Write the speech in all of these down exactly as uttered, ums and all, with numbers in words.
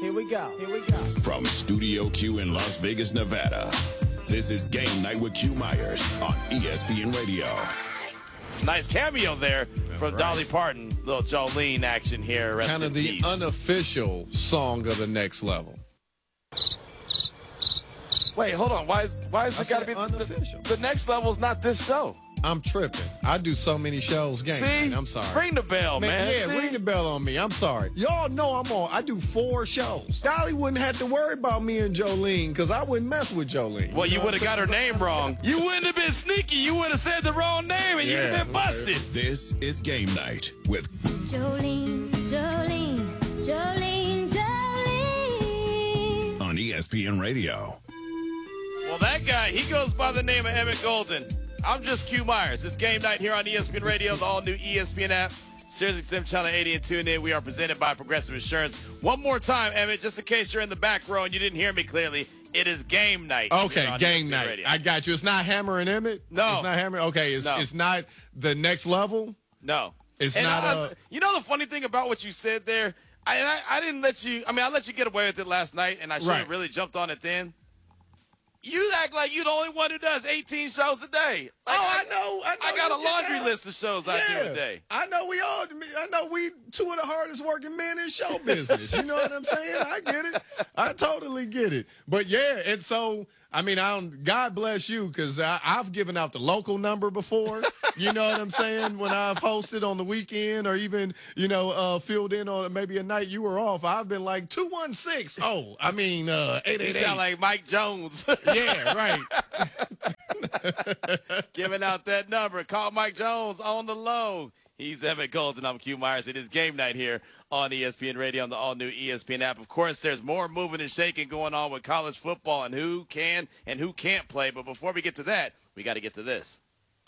Here we go. Here we go. From Studio Q in Las Vegas, Nevada, this is Game Night with Q Myers on E S P N Radio. Nice cameo there from right. Dolly Parton. Little Jolene action here. Rest kind of in the peace. Unofficial song of the next level. Wait, hold on. Why is why is I it got to be unofficial? The, the next level is not this show. I'm tripping. I do so many shows. Game See, man. I'm sorry. Ring the bell, man. man. Yeah, See? ring the bell on me. I'm sorry. Y'all know I'm on. I do four shows. Dolly wouldn't have to worry about me and Jolene because I wouldn't mess with Jolene. Well, you, you would have got her name wrong. You wouldn't have been sneaky. You would have said the wrong name, and yeah, you'd have been busted. This is Game Night with Jolene, Jolene, Jolene, Jolene on E S P N Radio. Well, that guy, he goes by the name of Emmett Golden. I'm just Q Myers. It's Game Night here on E S P N Radio, the all-new E S P N app, Sirius X M Channel eighty, and tune in. We are presented by Progressive Insurance. One more time, Emmett, just in case you're in the back row and you didn't hear me clearly, it is Game Night. Okay, Game Night. Radio. I got you. It's not Hammer and Emmett? No. It's not Hammer? Okay, it's, no. it's not the next level? No. It's and not I, a... You know the funny thing about what you said there? I, I, I didn't let you – I mean, I let you get away with it last night, and I should have right. really jumped on it then. You act like you're the only one who does eighteen shows a day. Like, oh, I know, I know. I got a laundry list of shows yeah, I do a day. I know we all, I know we two of the hardest working men in show business. You know what I'm saying? I get it. I totally get it. But yeah, and so, I mean, I don't, God bless you, because I've given out the local number before. You know what I'm saying? When I've hosted on the weekend or even, you know, uh, filled in on maybe a night you were off, I've been like two one six. Oh, I mean, uh, eight eight eight. You sound like Mike Jones. Yeah, right. Giving out that number. Call Mike Jones on the low. He's Emmett Golden. I'm Q Myers. It is Game Night here on E S P N Radio on the all-new E S P N app. Of course, there's more moving and shaking going on with college football and who can and who can't play. But before we get to that, we got to get to this.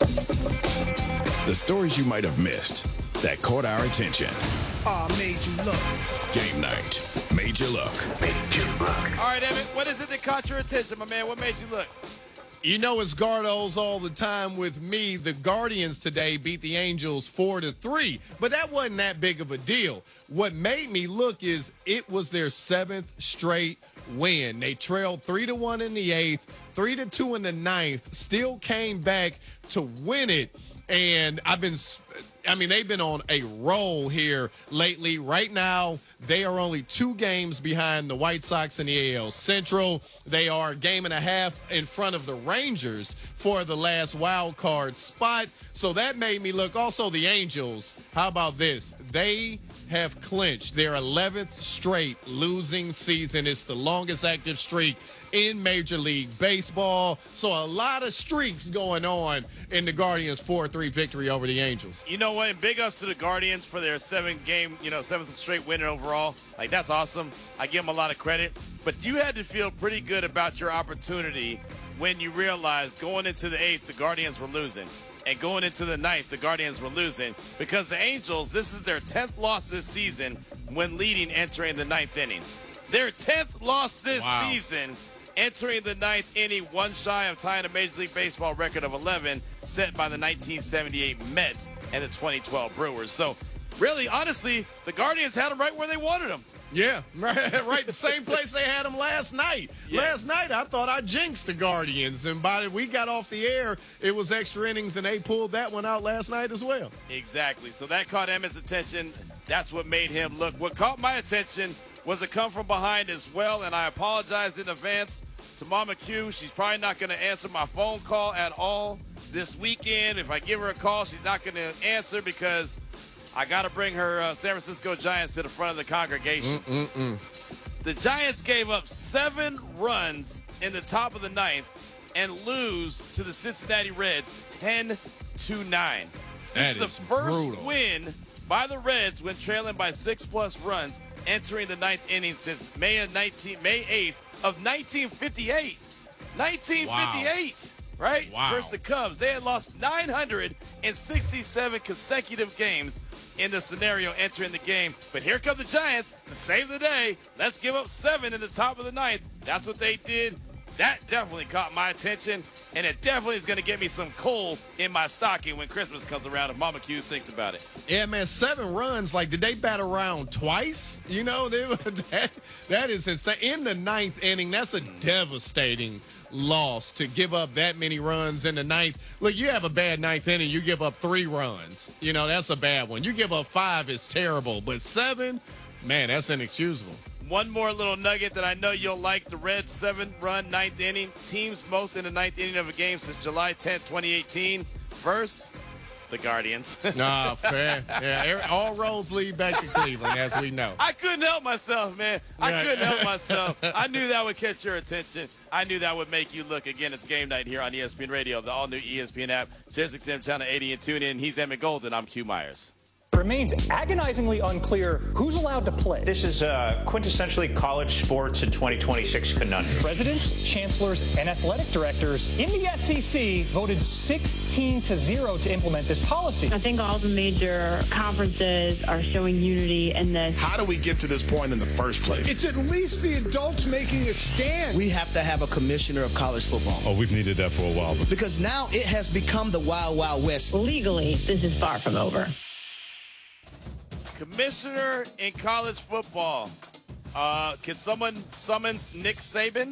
The stories you might have missed that caught our attention. Oh, made you look. Game Night made you look. Made you look. All right, Emmett, what is it that caught your attention, my man? What made you look? You know it's Gardos all the time with me. The Guardians today beat the Angels four to three, but that wasn't that big of a deal. What made me look is it was their seventh straight win. They trailed three to one in the eighth, three to two in the ninth, still came back to win it. And I've been, I mean, they've been on a roll here lately. Right now, they are only two games behind the White Sox in the A L Central. They are a game and a half in front of the Rangers for the last wild card spot. So that made me look. Also, the Angels, how about this? They have clinched their eleventh straight losing season. It's the longest active streak in Major League Baseball. So a lot of streaks going on in the Guardians' four three victory over the Angels. You know what? And big ups to the Guardians for their seven game, you know, seventh straight winner overall. Like, that's awesome. I give them a lot of credit. But you had to feel pretty good about your opportunity when you realized going into the eighth, the Guardians were losing. And going into the ninth, the Guardians were losing. Because the Angels, this is their tenth loss this season when leading entering the ninth inning. Their tenth loss this wow. season entering the ninth inning, one shy of tying a Major League Baseball record of eleven set by the nineteen seventy-eight Mets and the twenty twelve Brewers. So, really, honestly, the Guardians had them right where they wanted them. Yeah, right, right. The same place they had them last night. Yes. Last night, I thought I jinxed the Guardians, and by the we got off the air, it was extra innings, and they pulled that one out last night as well. Exactly. So that caught Emmett's attention. That's what made him look. What caught my attention was a come from behind as well, and I apologize in advance to Mama Q. She's probably not going to answer my phone call at all this weekend. If I give her a call, she's not going to answer because I got to bring her uh, San Francisco Giants to the front of the congregation. Mm-mm-mm. The Giants gave up seven runs in the top of the ninth and lose to the Cincinnati Reds ten to nine. This That is the is first brutal. win by the Reds when trailing by six plus runs entering the ninth inning since May of nineteen May eighth of nineteen fifty-eight. nineteen fifty-eight. Wow. Right? Wow. Versus the Cubs. They had lost nine hundred sixty-seven consecutive games in the scenario entering the game. But here come the Giants to save the day. Let's give up seven in the top of the ninth. That's what they did. That definitely caught my attention, and it definitely is going to get me some coal in my stocking when Christmas comes around if Mama Q thinks about it. Yeah, man, seven runs. Like, did they bat around twice? You know, they, that, that is insane. In the ninth inning, that's a devastating loss to give up that many runs in the ninth. Look, you have a bad ninth inning, you give up three runs. You know, that's a bad one. You give up five, it's terrible. But seven, man, that's inexcusable. One more little nugget that I know you'll like. The Reds' seven-run ninth inning. Teams most in the ninth inning of a game since July tenth, twenty eighteen. Versus the Guardians. Nah, fair. Yeah, all roads lead back to Cleveland, as we know. I couldn't help myself, man. I Right. couldn't help myself. I knew that would catch your attention. I knew that would make you look. Again, it's game night here on E S P N Radio, the all-new E S P N app, Sirius X M Channel eighty, and tune in. He's Emmett Golden. I'm Q Myers. Remains agonizingly unclear who's allowed to play. This is uh, quintessentially college sports in twenty twenty-six conundrum. Presidents, chancellors, and athletic directors in the S E C voted sixteen to zero to implement this policy. I think all the major conferences are showing unity in this. How do we get to this point in the first place? It's at least the adults making a stand. We have to have a commissioner of college football. Oh, we've needed that for a while. Because now it has become the Wild Wild West. Legally, this is far from over. Commissioner in college football. Uh, can someone summons Nick Saban?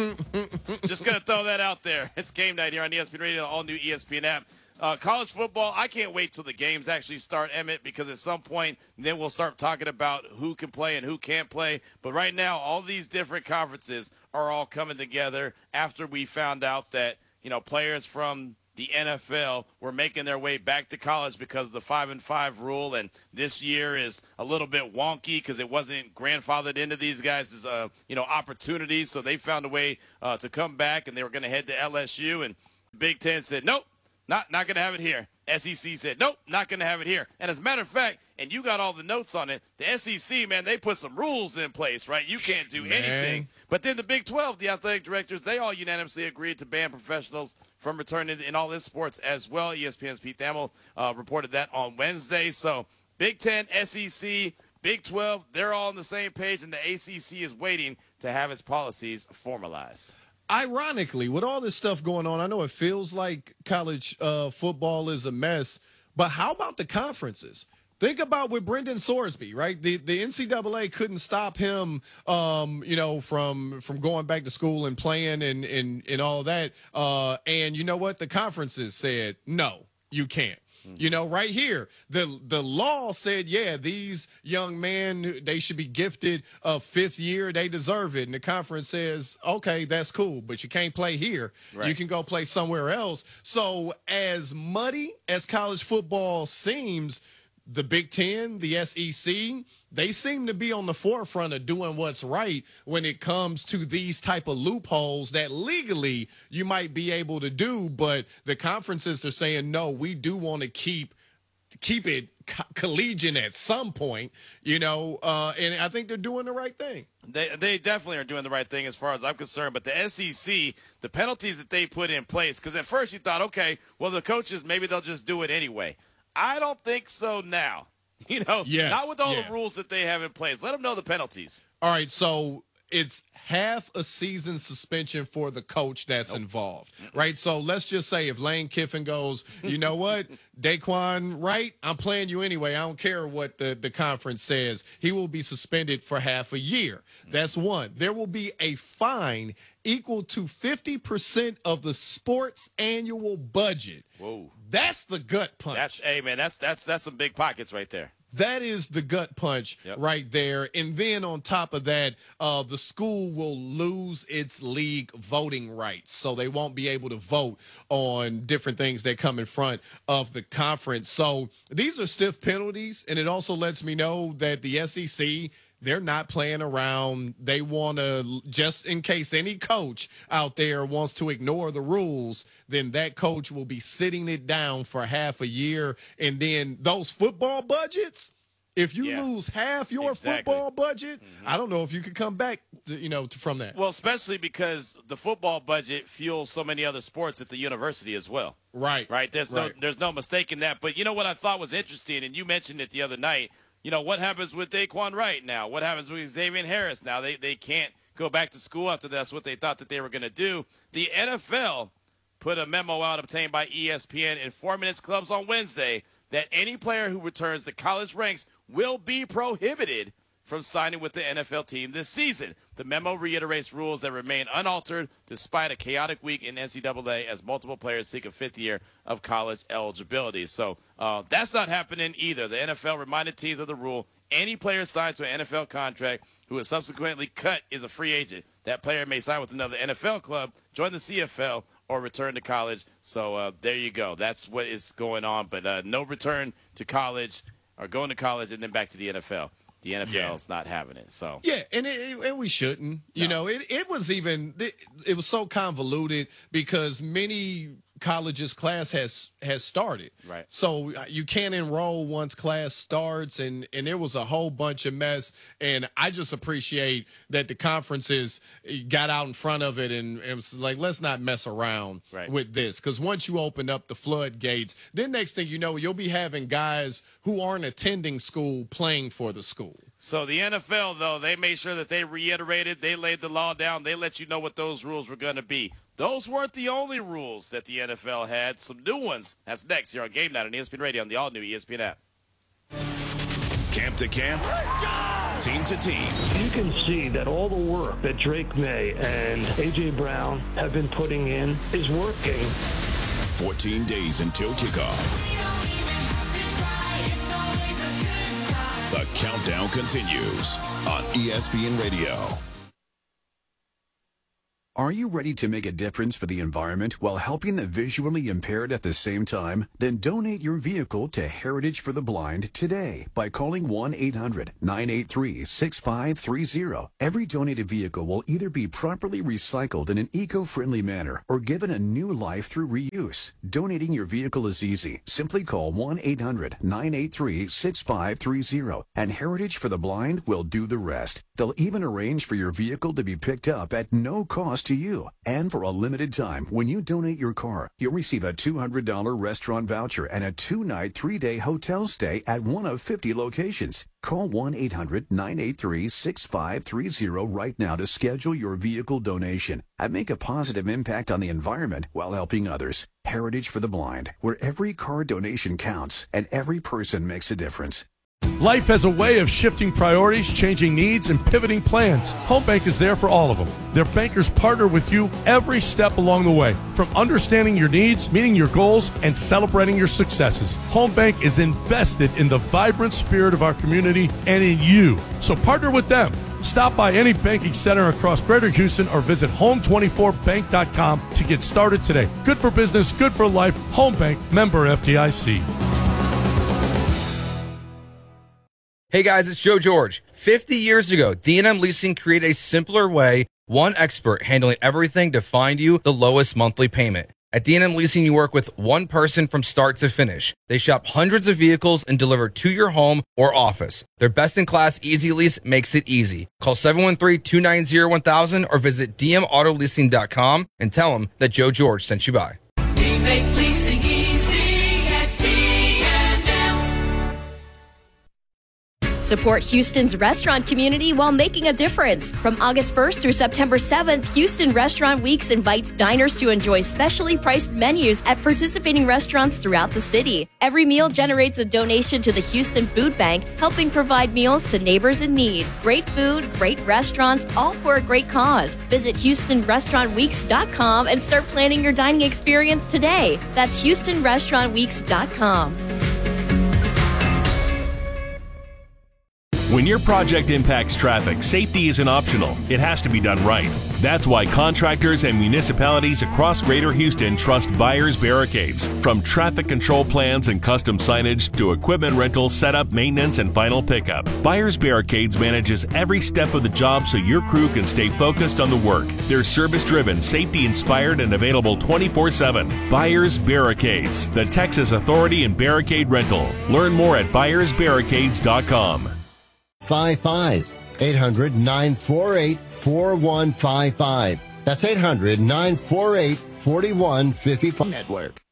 Just going to throw that out there. It's game night here on E S P N Radio, the all-new E S P N app. Uh, college football, I can't wait till the games actually start, Emmett, because at some point then we'll start talking about who can play and who can't play. But right now, all these different conferences are all coming together after we found out that, you know, players from the N F L were making their way back to college because of the five and five rule, and this year is a little bit wonky because it wasn't grandfathered into these guys' uh, you know, opportunities. So they found a way uh, to come back, and they were going to head to L S U. And Big Ten said, nope, not not going to have it here. S E C said, nope, not going to have it here. And as a matter of fact, and you got all the notes on it, the S E C, man, they put some rules in place, right? You can't do Man. anything. But then the Big twelve, the athletic directors, they all unanimously agreed to ban professionals from returning in all this sports as well. E S P N's Pete Thamel uh, reported that on Wednesday. So Big Ten, S E C, Big twelve, they're all on the same page, and the A C C is waiting to have its policies formalized. Ironically, with all this stuff going on, I know it feels like college uh, football is a mess, but how about the conferences? Think about with Brendan Sorsby, right? The the N C double A couldn't stop him, um, you know, from from going back to school and playing and and, and all that. Uh, and you know what? The conferences said, no, you can't. You know, right here, the the law said, yeah, these young men, they should be gifted a fifth year. They deserve it. And the conference says, okay, that's cool, but you can't play here. Right. You can go play somewhere else. So as muddy as college football seems, the Big Ten, the S E C, they seem to be on the forefront of doing what's right when it comes to these type of loopholes that legally you might be able to do, but the conferences are saying, no, we do want to keep keep it co- collegiate at some point, you know, uh, and I think they're doing the right thing. They they definitely are doing the right thing as far as I'm concerned. But the S E C, the penalties that they put in place, because at first you thought, okay, well, the coaches, maybe they'll just do it anyway. I don't think so now. You know, Yes, not with all yeah. the rules that they have in place. Let them know the penalties. All right, so it's half a season suspension for the coach that's involved, right? So let's just say if Lane Kiffin goes, you know what, Daquan Wright, I'm playing you anyway. I don't care what the, the conference says. He will be suspended for half a year. That's one. There will be a fine equal to fifty percent of the sports annual budget. Whoa. That's the gut punch. That's, hey, man, that's that's that's some big pockets right there. That is the gut punch Yep. right there. And then on top of that, uh, the school will lose its league voting rights. So they won't be able to vote on different things that come in front of the conference. So these are stiff penalties. And it also lets me know that the S E C, they're not playing around. They want to, just in case any coach out there wants to ignore the rules, then that coach will be sitting it down for half a year. And then those football budgets, if you Yeah. lose half your Exactly. football budget, I don't know if you could come back, to, you know, to, from that. Well, especially because the football budget fuels so many other sports at the university as well. Right. Right? There's Right. no there's no mistaking that. But you know what I thought was interesting, and you mentioned it the other night, you know, what happens with Daquan Wright now? What happens with Xavier Harris now? They they can't go back to school after that's what they thought that they were going to do. The N F L put a memo out obtained by E S P N in Four Minutes Clubs on Wednesday that any player who returns to college ranks will be prohibited from signing with the N F L team this season. The memo reiterates rules that remain unaltered despite a chaotic week in N C double A as multiple players seek a fifth year of college eligibility. So uh, that's not happening either. The N F L reminded teams of the rule. Any player signed to an N F L contract who is subsequently cut is a free agent. That player may sign with another N F L club, join the C F L, or return to college. So uh, there you go. That's what is going on. But uh, no return to college or going to college and then back to the N F L. The N F L's yeah. not having it. So yeah, and it, and we shouldn't. You no. know, it it was even it, it was so convoluted because many colleges class has has started. Right. So you can't enroll once class starts, and and there was a whole bunch of mess. And I just appreciate that the conferences got out in front of it and, and was like, let's not mess around right. with this, because once you open up the floodgates, then next thing you know, you'll be having guys who aren't attending school playing for the school. So the N F L, though, they made sure that they reiterated, they laid the law down, they let you know what those rules were going to be. Those weren't the only rules that the N F L had. Some new ones. That's next here on Game Night on E S P N Radio on the all-new E S P N app. Camp to camp, team to team. You can see that all the work that Drake May and A J. Brown have been putting in is working. fourteen days until kickoff. The countdown continues on E S P N Radio. Are you ready to make a difference for the environment while helping the visually impaired at the same time? Then donate your vehicle to Heritage for the Blind today by calling one eight hundred nine eight three six five three zero. Every donated vehicle will either be properly recycled in an eco-friendly manner or given a new life through reuse. Donating your vehicle is easy. Simply call one eight hundred nine eight three six five three zero and Heritage for the Blind will do the rest. They'll even arrange for your vehicle to be picked up at no cost to you. And for a limited time, when you donate your car, you'll receive a two hundred dollars restaurant voucher and a two-night, three-day hotel stay at one of fifty locations. Call one eight hundred nine eight three six five three zero right now to schedule your vehicle donation and make a positive impact on the environment while helping others. Heritage for the Blind, where every car donation counts and every person makes a difference. Life has a way of shifting priorities, changing needs, and pivoting plans. Home Bank is there for all of them. Their bankers partner with you every step along the way, from understanding your needs, meeting your goals, and celebrating your successes. Home Bank is invested in the vibrant spirit of our community and in you. So partner with them. Stop by any banking center across Greater Houston or visit home twenty-four bank dot com to get started today. Good for business, good for life. Home Bank, member F D I C. Hey guys, it's Joe George. fifty years ago, D and M Leasing created a simpler way, one expert handling everything to find you the lowest monthly payment. At D and M Leasing, you work with one person from start to finish. They shop hundreds of vehicles and deliver to your home or office. Their best-in-class Easy Lease makes it easy. Call seven one three, two nine zero, one thousand or visit d m auto leasing dot com and tell them that Joe George sent you by. We make leasing easy at D and M. Support Houston's restaurant community while making a difference. From August first through September seventh, Houston Restaurant Weeks invites diners to enjoy specially priced menus at participating restaurants throughout the city. Every meal generates a donation to the Houston Food Bank, helping provide meals to neighbors in need. Great food, great restaurants, all for a great cause. Visit houston restaurant weeks dot com and start planning your dining experience today. That's houston restaurant weeks dot com. When your project impacts traffic, safety isn't optional. It has to be done right. That's why contractors and municipalities across Greater Houston trust Byers Barricades. From traffic control plans and custom signage to equipment rental, setup, maintenance, and final pickup, Byers Barricades manages every step of the job so your crew can stay focused on the work. They're service-driven, safety-inspired, and available twenty-four seven. Byers Barricades, the Texas authority in barricade rental. Learn more at byers barricades dot com. Five five eight hundred nine four eight four one five five. That's eight hundred nine four eight four one five five. Network.